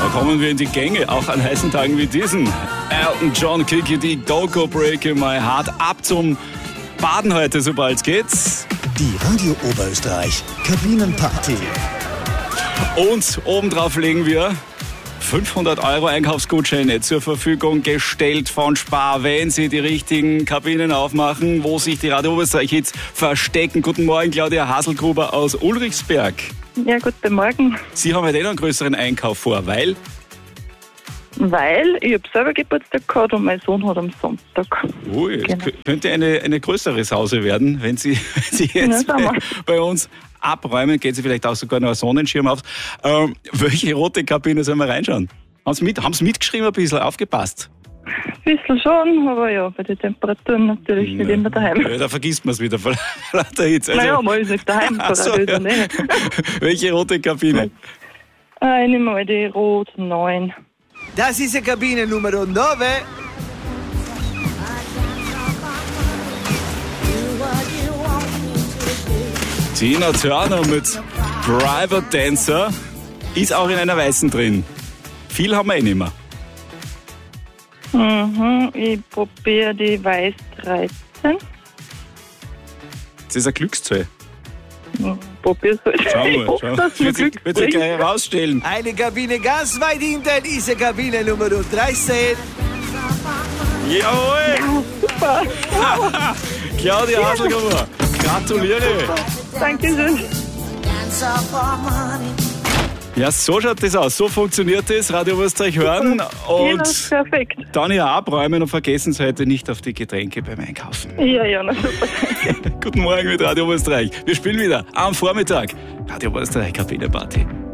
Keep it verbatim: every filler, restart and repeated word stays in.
kommen wir in die Gänge, auch an heißen Tagen wie diesen. Elton John, Kiki D, Don't Go Breaking My Heart. Ab zum Baden heute, sobald es geht. Die Radio Oberösterreich Kabinenparty. Und obendrauf legen wir fünfhundert Euro Einkaufsgutscheine zur Verfügung gestellt von Spar, wenn Sie die richtigen Kabinen aufmachen, wo sich die Radio Oberösterreich jetzt verstecken. Guten Morgen, Claudia Haselgruber aus Ulrichsberg. Ja, guten Morgen. Sie haben heute eh noch einen größeren Einkauf vor, weil? Weil ich habe selber Geburtstag gehabt und mein Sohn hat am Sonntag. Ui, es Genau. könnte eine, eine größere Sause werden, wenn Sie, wenn Sie jetzt Ja, bei, bei uns abräumen, geht Sie vielleicht auch sogar noch einen Sonnenschirm auf. Ähm, welche rote Kabine sollen wir reinschauen? Haben Sie, mit, haben Sie mitgeschrieben, ein bisschen aufgepasst? Ein bisschen schon, aber ja, bei den Temperaturen natürlich nicht immer daheim. Ja, da vergisst man es wieder vor lauter Hitze. Also, Naja, mal ist nicht daheim, Ach so, so, ja. nicht. Welche rote Kabine? Äh, ich nehme mal die Rot neun. Das ist die Kabine Nummer neun. Tina Turner mit Private Dancer ist auch in einer weißen drin. Viel haben wir eh nicht mehr. Mhm, ich probiere die Weiß dreizehn. Das ist ein Glückszahl. Probier es halt. Schauen Ich wir. hoffe, Schauen. dass wir Wird sich, Glück wird sich bringen. gleich herausstellen. Eine Kabine ganz weit hinten ist die Kabine Nummer dreizehn. Jawohl! Super. Claudia Haselgruber, gratuliere! Dankeschön. Ja, so schaut das aus. So funktioniert das. Radio Oberösterreich hören Ja, und perfekt. dann ja abräumen und vergessen Sie heute nicht auf die Getränke beim Einkaufen. Ja, ja, na super, danke. Guten Morgen mit Radio Oberösterreich. Wir spielen wieder am Vormittag. Radio Oberösterreich Kabinenparty.